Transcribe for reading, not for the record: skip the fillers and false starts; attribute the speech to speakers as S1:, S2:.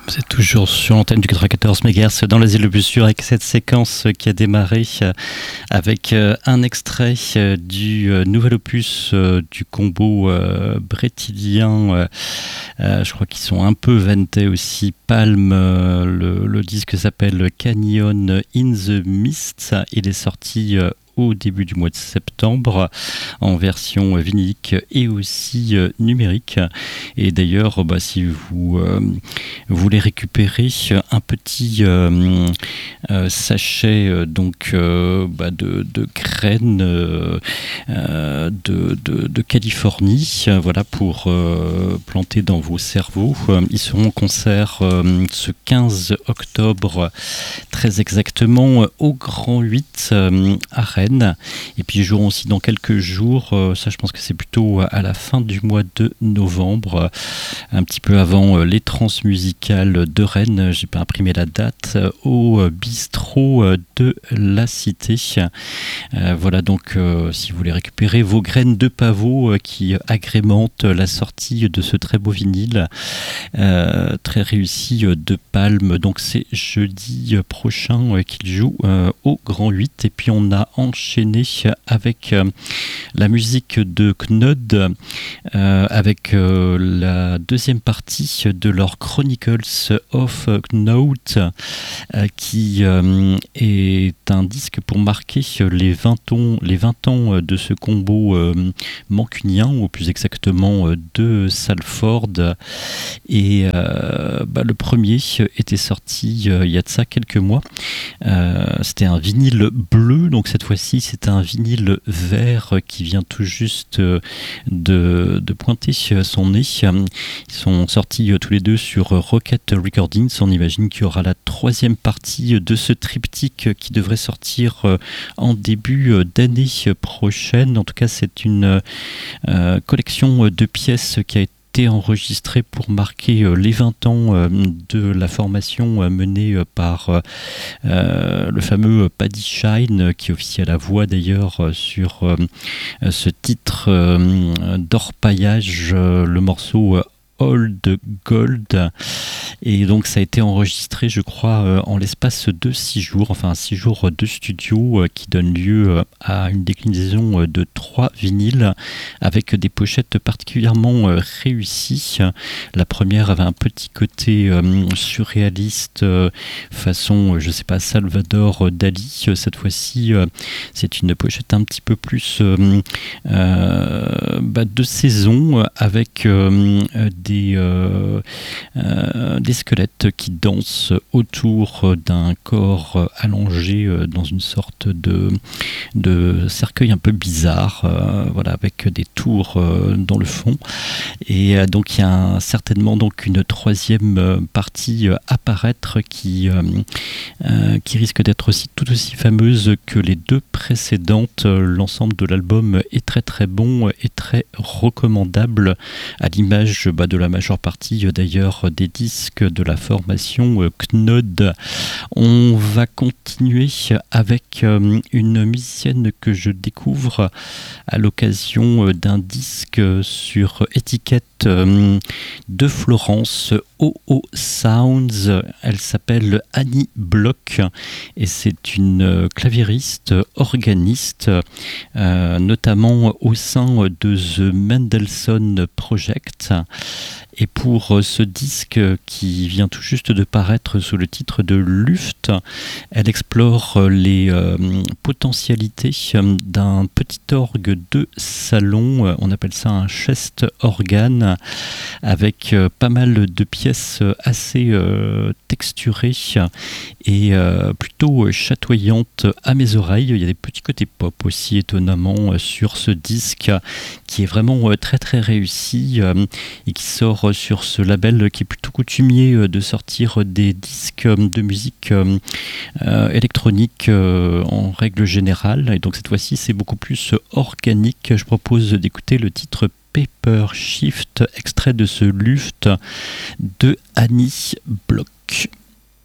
S1: C'est toujours sur l'antenne du 94 MHz dans l'Asile le plus sûr avec cette séquence qui a démarré avec un extrait du nouvel opus du combo brétilien. Je crois qu'ils sont un peu vantés aussi. Palm, le disque s'appelle Canyon in the Mist. Il est sorti au début du mois de septembre en version vinylique et aussi numérique. Et d'ailleurs, si vous voulez récupérer un petit sachet de graines de Californie, voilà, pour planter dans vos cerveaux. Ils seront en concert ce 15 octobre, très exactement, au Grand 8 à Rennes. Et puis ils joueront aussi dans quelques jours, ça je pense que c'est plutôt à la fin du mois de novembre, un petit peu avant les transmusicales de Rennes. J'ai pas imprimé la date, au bistrot de la Cité. Voilà, donc si vous voulez récupérer vos graines de pavot qui agrémentent la sortie de ce très beau vinyle très réussi de Palm. Donc c'est jeudi prochain qu'il joue au Grand 8. Et puis on a enchaîné avec la musique de Knud, avec la deuxième partie de leur Chronicles of Knud, qui est un disque pour marquer les 20 ans de ce combo mancunien, ou plus exactement de Salford. Et le premier était sorti il y a de ça quelques mois. C'était un vinyle bleu, donc cette fois-ci c'est un vinyle vert qui vient tout juste de pointer son nez. Ils sont sortis tous les deux sur Rocket Recordings. On imagine qu'il y aura la troisième partie de ce triptyque qui devrait sortir en début d'année prochaine. En tout cas, c'est une collection de pièces qui a été enregistré pour marquer les 20 ans de la formation menée par le fameux Paddy Shine, qui officie à la voix d'ailleurs sur ce titre d'orpaillage, le morceau Old Gold. Et donc ça a été enregistré, je crois, en l'espace de 6 jours, enfin 6 jours de studio, qui donne lieu à une déclinaison de 3 vinyles avec des pochettes particulièrement réussies. La première avait un petit côté surréaliste, façon, je sais pas, Salvador Dali. Cette fois-ci, c'est une pochette un petit peu plus de saison, avec des squelettes qui dansent autour d'un corps allongé dans une sorte de cercueil un peu bizarre, voilà, avec des tours dans le fond. Et donc il y a certainement donc une troisième partie à paraître qui risque d'être tout aussi fameuse que les deux précédentes. L'ensemble de l'album est très très bon et très recommandable, à l'image de la majeure partie d'ailleurs des disques de la formation Knud. On va continuer avec une musicienne que je découvre à l'occasion d'un disque sur étiquette de Florence, OO Sounds. Elle s'appelle Annie Bloch et c'est une claviériste organiste, notamment au sein de The Mendelssohn Project. Et pour ce disque qui vient tout juste de paraître sous le titre de Luft, elle explore les potentialités d'un petit orgue de salon. On appelle ça un chest organ, avec pas mal de pièces assez texturées et plutôt chatoyantes à mes oreilles. Il y a des petits côtés pop aussi, étonnamment, sur ce disque qui est vraiment très très réussi et qui sort sur ce label qui est plutôt coutumier de sortir des disques de musique électronique en règle générale. Et donc cette fois-ci c'est beaucoup plus organique. Je propose d'écouter le titre Paper Shift, extrait de ce Luft de Annie Bloch.